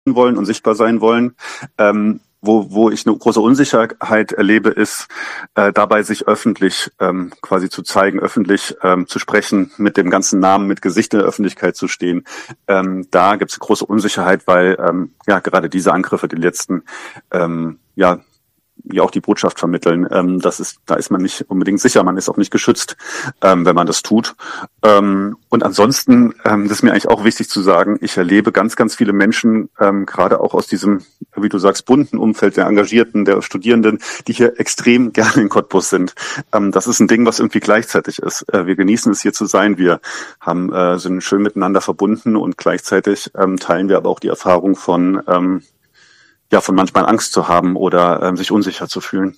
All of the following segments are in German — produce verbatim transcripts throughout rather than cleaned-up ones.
wollen und sichtbar sein wollen. Ähm, wo, wo ich eine große Unsicherheit erlebe, ist äh, dabei, sich öffentlich ähm, quasi zu zeigen, öffentlich ähm, zu sprechen, mit dem ganzen Namen, mit Gesicht in der Öffentlichkeit zu stehen. Ähm, da gibt es große Unsicherheit, weil ähm, ja gerade diese Angriffe, die letzten, ähm, ja, ja auch die Botschaft vermitteln. Ähm, das ist, da ist man nicht unbedingt sicher, man ist auch nicht geschützt, ähm, wenn man das tut. Ähm, und ansonsten, ähm, das ist mir eigentlich auch wichtig zu sagen, ich erlebe ganz, ganz viele Menschen, ähm, gerade auch aus diesem, wie du sagst, bunten Umfeld der Engagierten, der Studierenden, die hier extrem gerne in Cottbus sind. Ähm, das ist ein Ding, was irgendwie gleichzeitig ist. Äh, wir genießen es, hier zu sein. Wir haben, äh, sind schön miteinander verbunden und gleichzeitig ähm, teilen wir aber auch die Erfahrung von, ähm, ja, von manchmal Angst zu haben oder ähm, sich unsicher zu fühlen.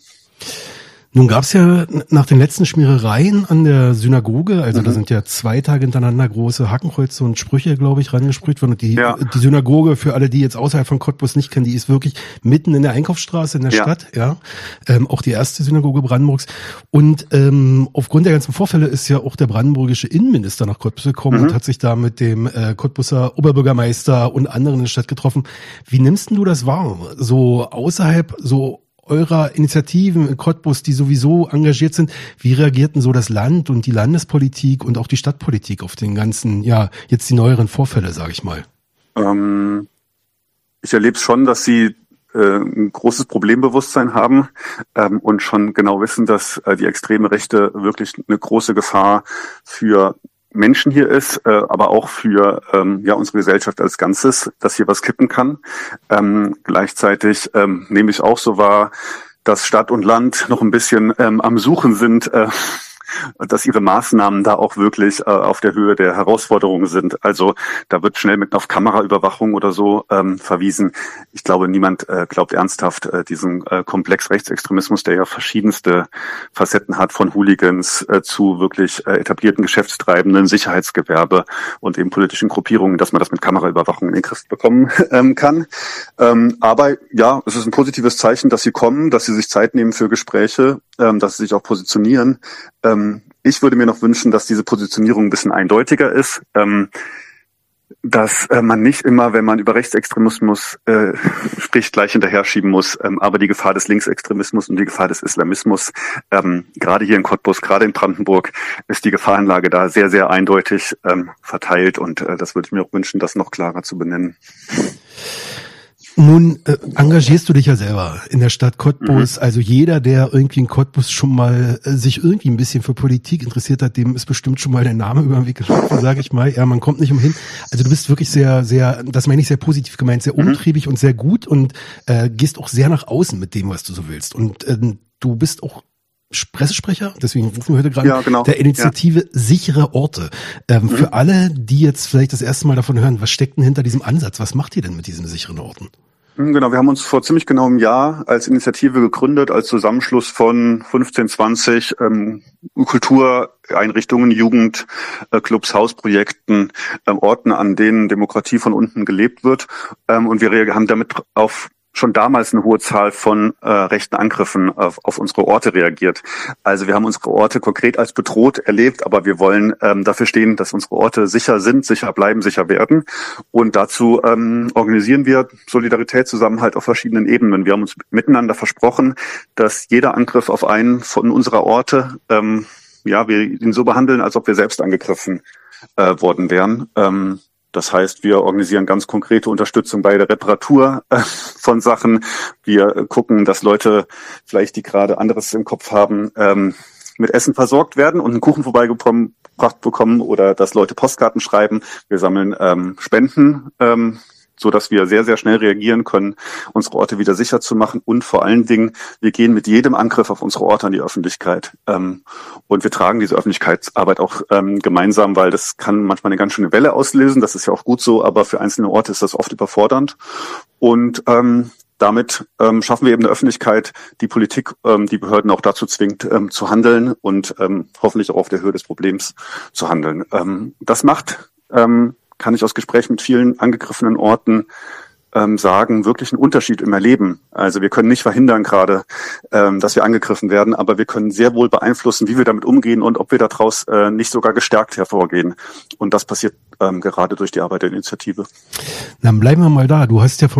Nun gab es ja nach den letzten Schmierereien an der Synagoge, also mhm. da sind ja zwei Tage hintereinander große Hakenkreuze und Sprüche, glaube ich, reingesprüht worden. Und die, ja. die Synagoge, für alle, die jetzt außerhalb von Cottbus nicht kennen, die ist wirklich mitten in der Einkaufsstraße in der ja. Stadt, ja, ähm, auch die erste Synagoge Brandenburgs. Und ähm, aufgrund der ganzen Vorfälle ist ja auch der brandenburgische Innenminister nach Cottbus gekommen mhm. und hat sich da mit dem äh, Cottbuser Oberbürgermeister und anderen in der Stadt getroffen. Wie nimmst denn du das wahr? So außerhalb, so eurer Initiativen in Cottbus, die sowieso engagiert sind, wie reagierten so das Land und die Landespolitik und auch die Stadtpolitik auf den ganzen, ja, jetzt die neueren Vorfälle, sage ich mal? Ähm, ich erlebe es schon, dass sie äh, ein großes Problembewusstsein haben ähm, und schon genau wissen, dass äh, die extreme Rechte wirklich eine große Gefahr für Menschen hier ist, äh, aber auch für ähm, ja unsere Gesellschaft als Ganzes, dass hier was kippen kann. Ähm, gleichzeitig ähm, nehme ich auch so wahr, dass Stadt und Land noch ein bisschen ähm, am Suchen sind, äh, dass ihre Maßnahmen da auch wirklich äh, auf der Höhe der Herausforderungen sind. Also da wird schnell mit auf Kameraüberwachung oder so ähm, verwiesen. Ich glaube, niemand äh, glaubt ernsthaft äh, diesen äh, Komplex Rechtsextremismus, der ja verschiedenste Facetten hat, von Hooligans äh, zu wirklich äh, etablierten Geschäftstreibenden, Sicherheitsgewerbe und eben politischen Gruppierungen, dass man das mit Kameraüberwachung in den Griff bekommen ähm, kann. Ähm, aber ja, es ist ein positives Zeichen, dass sie kommen, dass sie sich Zeit nehmen für Gespräche, ähm, dass sie sich auch positionieren. Ähm, Ich würde mir noch wünschen, dass diese Positionierung ein bisschen eindeutiger ist, ähm, dass äh, man nicht immer, wenn man über Rechtsextremismus äh, spricht, gleich hinterher schieben muss, ähm, aber die Gefahr des Linksextremismus und die Gefahr des Islamismus, ähm, gerade hier in Cottbus, gerade in Brandenburg, ist die Gefahrenlage da sehr, sehr eindeutig ähm, verteilt und äh, das würde ich mir auch wünschen, das noch klarer zu benennen. Nun äh, engagierst du dich ja selber in der Stadt Cottbus. Mhm. Also jeder, der irgendwie in Cottbus schon mal äh, sich irgendwie ein bisschen für Politik interessiert hat, dem ist bestimmt schon mal der Name über den Weg gelaufen, sage ich mal. Ja, man kommt nicht umhin. Also du bist wirklich sehr, sehr, das meine ich sehr positiv gemeint, sehr mhm. umtriebig und sehr gut und äh, gehst auch sehr nach außen mit dem, was du so willst. Und äh, du bist auch Pressesprecher, deswegen rufen wir heute gerade, ja, genau. der Initiative ja. Sichere Orte. Ähm, mhm. Für alle, die jetzt vielleicht das erste Mal davon hören, was steckt denn hinter diesem Ansatz? Was macht ihr denn mit diesen sicheren Orten? Genau, wir haben uns vor ziemlich genau einem Jahr als Initiative gegründet, als Zusammenschluss von fünfzehn, zwanzig ähm, Kultureinrichtungen, Jugendclubs, äh, Hausprojekten, äh, Orten, an denen Demokratie von unten gelebt wird. Ähm, und wir haben damit auf schon damals eine hohe Zahl von äh, rechten Angriffen auf, auf unsere Orte reagiert. Also wir haben unsere Orte konkret als bedroht erlebt, aber wir wollen ähm, dafür stehen, dass unsere Orte sicher sind, sicher bleiben, sicher werden. Und dazu ähm, organisieren wir Solidarität, Zusammenhalt auf verschiedenen Ebenen. Wir haben uns miteinander versprochen, dass jeder Angriff auf einen von unserer Orte, ähm, ja, wir ihn so behandeln, als ob wir selbst angegriffen äh, worden wären. Ähm, Das heißt, wir organisieren ganz konkrete Unterstützung bei der Reparatur äh, von Sachen. Wir gucken, dass Leute vielleicht, die gerade anderes im Kopf haben, ähm, mit Essen versorgt werden und einen Kuchen vorbeigebracht bekommen oder dass Leute Postkarten schreiben. Wir sammeln ähm, Spenden, ähm, so dass wir sehr, sehr schnell reagieren können, unsere Orte wieder sicher zu machen. Und vor allen Dingen, wir gehen mit jedem Angriff auf unsere Orte an die Öffentlichkeit. Ähm, und wir tragen diese Öffentlichkeitsarbeit auch ähm, gemeinsam, weil das kann manchmal eine ganz schöne Welle auslösen. Das ist ja auch gut so, aber für einzelne Orte ist das oft überfordernd. Und ähm, damit ähm, schaffen wir eben eine Öffentlichkeit, die Politik, ähm, die Behörden auch dazu zwingt, ähm, zu handeln und ähm, hoffentlich auch auf der Höhe des Problems zu handeln. Ähm, das macht... Ähm, kann ich aus Gesprächen mit vielen angegriffenen Orten ähm, sagen, wirklich einen Unterschied im Erleben. Also wir können nicht verhindern gerade, ähm, dass wir angegriffen werden, aber wir können sehr wohl beeinflussen, wie wir damit umgehen und ob wir daraus äh, nicht sogar gestärkt hervorgehen. Und das passiert ähm, gerade durch die Arbeit der Initiative. Dann bleiben wir mal da. Du hast ja von